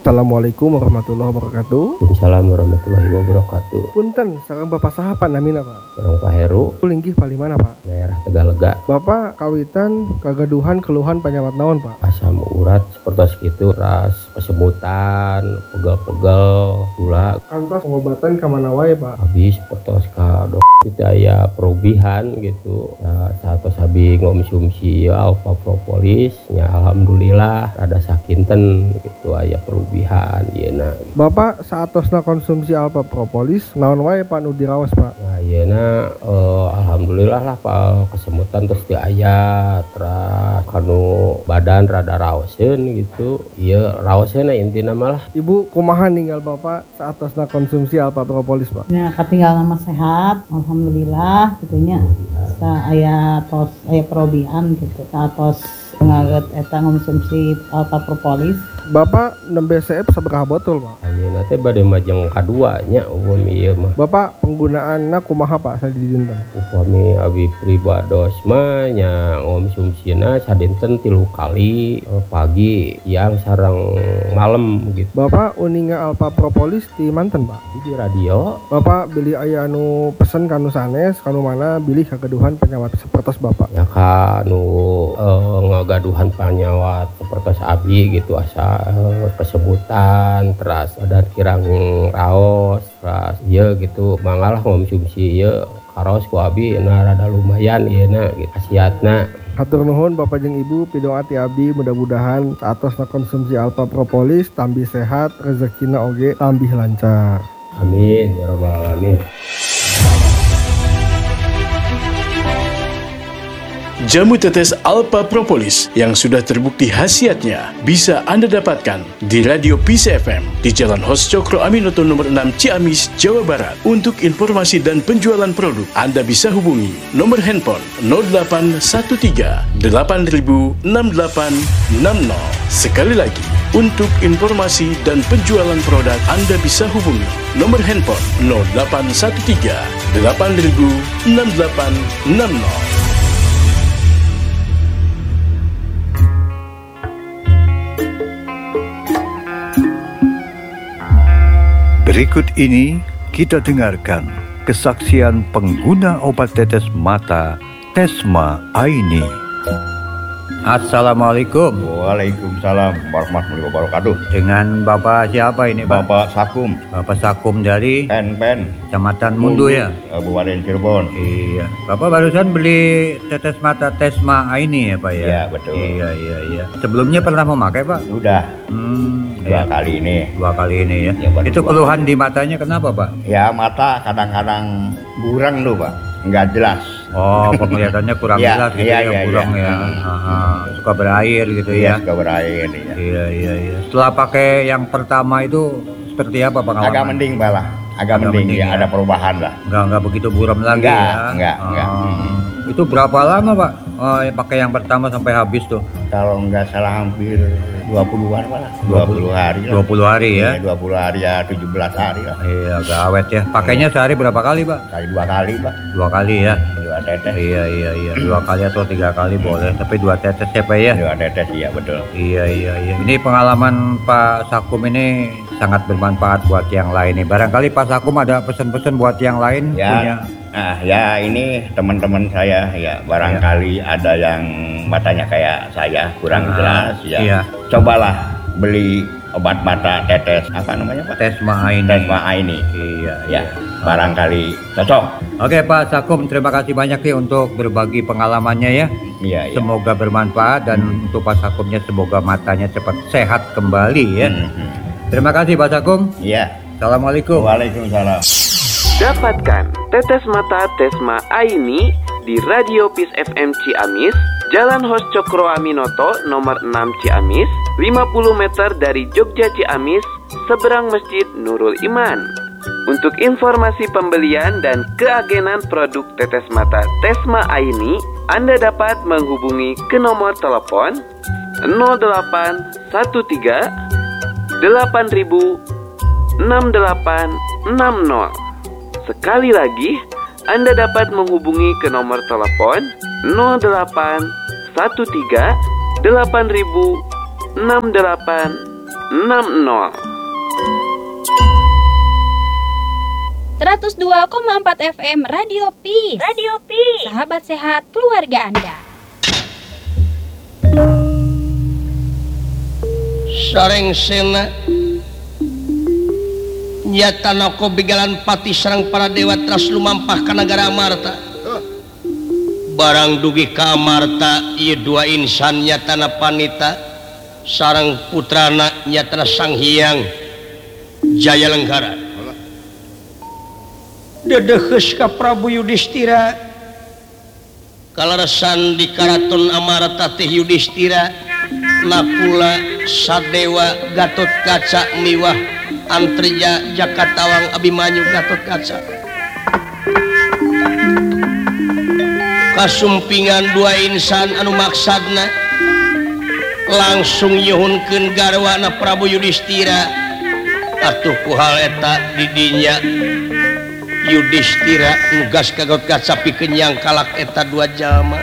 Assalamualaikum warahmatullahi wabarakatuh. Waalaikumsalam warahmatullahi wabarakatuh. Punten, sareng Bapak saha Pak namina Pak? Orang Pak Heru, Linggih palimana Pak? daerah Tegalega. Bapak kawitan kagaduhan keluhan penyawat naon Pak? Asam urat seperti itu, ras kesemutan, pegel-pegel, gula. Kantos pengobatan kamana wae Pak? Habis seperti dok daya perubihan gitu. Nah, saat sabi ngomsumsi alfa propolis, ya alhamdulillah ada sakinten gitu aya perubihan yeuna. Bapak saatosna konsumsi alfa propolis naon wae Pak nu diraos Pak? Nah, yeuna alhamdulillah lah Pak kesemutan terus di aya terus kanu badan rada raoseun gitu. Ieu raosna intina malah. Ibu kumaha ninggal Bapak saatosna konsumsi alfa propolis Pak? Ya katinggal nama sehat, alhamdulillah gitunya. Aya tos aya perubahan gitu. Satos ngaget eta konsumsi alfa propolis. Bapak nembe CF sabaraha botol Pak? Ayeuna teh bade majeng kaduanya upami ieu mah. Bapak penggunaanna kumaha Pak sadinten? Upami abi pribados mah nya ngomsumsina sadinten 3 kali pagi, siang sareng malam gitu. Bapak uninga alfa propolis di manten Pak? Di radio. Bapak beli aya anu pesen kanu sanes kanu mana bilih kagaduhan penyawat sapertos Bapak? Ya kanu ngagaduhan penyawat sapertos abi gitu asa kesebutan terus badan kirang raos terus ieu gitu mangalah ngomsumsi ieu karos ku abi na rada lumayan ieu gitu khasiatna. Hatur nuhun Bapak jeung Ibu pidoa ti abdi mudah-mudahan saatosna konsumsi alfa propolis tambih sehat rezekina oge tambih lancar. Amin ya rabbal alamin. Jamu tetes Alpha Propolis yang sudah terbukti khasiatnya bisa Anda dapatkan di Radio Peace FM di Jalan Hos Cokro Aminoto nomor 6 Ciamis, Jawa Barat. Untuk informasi dan penjualan produk, Anda bisa hubungi nomor handphone 0813 8000 6860. Sekali lagi, untuk informasi dan penjualan produk, Anda bisa hubungi nomor handphone 0813 8000 6860. Berikut ini kita dengarkan kesaksian pengguna obat tetes mata Tesma Aini. Assalamualaikum. Waalaikumsalam warahmatullahi wabarakatuh. Dengan Bapak siapa ini, Pak? Bapak Sakum. Bapak Sakum dari Pen. Kecamatan Mundu ya? Kabupaten Cirebon. Iya. Bapak barusan beli tetes mata Tesma Aini ya, Pak ya? Iya, betul. Iya. Sebelumnya pernah memakai, Pak? Sudah. Dua kali ini. Dua kali ini ya. Itu dua. keluhan di matanya kenapa, Pak? Ya, mata kadang-kadang burang tuh, Pak. Enggak jelas. Oh, penglihatannya kurang jelas gitu ya, kurang ya. Suka berair gitu ya. Suka berair ya. Iya. Setelah pakai yang pertama itu seperti apa pengalaman? Agak mending malah. Agak mending ya, ada perubahan lah. Enggak begitu buram lagi ya. Enggak. Itu berapa lama, Pak? Pakai yang pertama sampai habis tuh? Kalau enggak salah hampir 20-an malah. 20 hari lah. 20 hari ya? 20 hari ya, 17 hari lah. Iya, agak awet ya. Pakainya sehari berapa kali, Pak? Dua kali, Pak. 2 kali ya? 2 tetes. Iya. 2 kali atau 3 kali boleh. Tapi 2 tetes ya, Pak ya? 2 tetes, iya betul. Iya. Ini pengalaman Pak Sakum ini sangat bermanfaat buat yang lain nih. Barangkali Pak Sakum ada pesan-pesan buat yang lain ya. punya. Nah, ya ini teman-teman saya ya barangkali ada yang matanya kayak saya kurang jelas ya. Iya. Cobalah beli obat mata tetes apa namanya Pak? Tesma Aini. Tesma Aini. Iya. Barangkali cocok. Oke Pak Sakum, terima kasih banyak nih untuk berbagi pengalamannya ya. Iya. Semoga bermanfaat dan untuk Pak Sakumnya semoga matanya cepat sehat kembali ya. Terima kasih Pak Sakum. Iya. Assalamualaikum. Waalaikumsalam. Dapatkan tetes mata Tesma Aini di Radio Peace FM Ciamis, Jalan Hos Cokro Aminoto nomor 6 Ciamis, 50 meter dari Jogja Ciamis, seberang Masjid Nurul Iman. Untuk informasi pembelian dan keagenan produk tetes mata Tesma Aini, Anda dapat menghubungi ke nomor telepon 0813 8000 6860. Sekali lagi, Anda dapat menghubungi ke nomor telepon 0813 8000 6860. 102,4 FM Radio Peace. Radio Peace. Sahabat sehat keluarga Anda. Sareng sena nyatana ko bigalan pati sareng para dewa teras lumampah ka negara Amarta. Barang dugi ka Amarta ieu dua insan nyatana Panita sareng putrana nyatana Sang Hyang Jayalengkara. Dedeheus ka Prabu Yudhistira kalaresan di karaton Amarta teh Yudhistira nakula Sadewa Gatotkaca miwah Antrija Jakatawang Abimanyu Gatotkaca kasumpingan dua insan anu maksadna langsung nyuhunkeun garwana Prabu Yudhistira atuh ku hal eta didinya Yudhistira nugas ka Gatotkaca pikeun yang kalak eta dua jalma.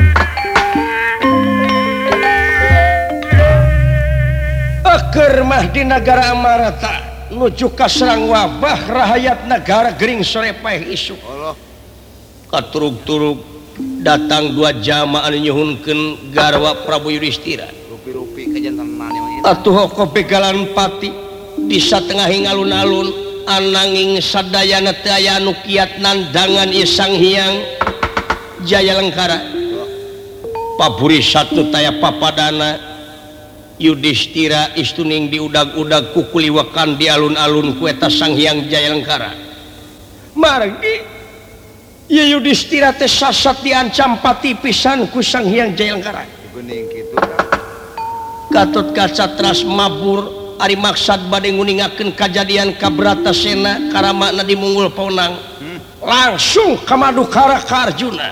Keur mah di negara Amarta nuju ka serang wabah rahayat negara gering sore paeh isuk. Katurug-turug datang dua jalma anu nyuhunkeun garwa Prabu Yudhistira. Rupi-rupi kajantan atuh hoko begalan pati di satengahing alun-alun ananging sadayana teu aya anu kiat nandangan ieu Sang Hyang Jayalengkara. Paburi satu taya papadana Yudhistira istuning diudag-udag kukuliwakan di alun-alun ku eta Sang Hyang Jayalengkara. Margi ieu Yudhistira teh sasat diancam pati pisan ku Sang Hyang Jayalengkara. Geuning kitu Gatotkaca teras mabur ari maksad bade nguningakeun kajadian ka Bratasena karamana di Munggul Paunang. Langsung ka Madukara ka Arjuna.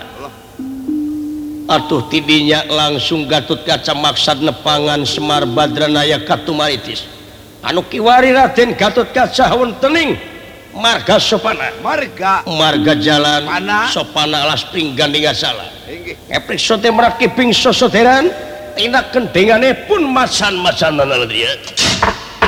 Atuh tidinya langsung Gatotkaca maksad nepangan Semar Badranaya Katumaritis. Anu kiwari Raden Gatotkaca wontening marga sopana. Marga jalan sopana alas pinggan dingasala. Eprik sote merakiping sosoteran tina kendengane pun macan-macanana dia.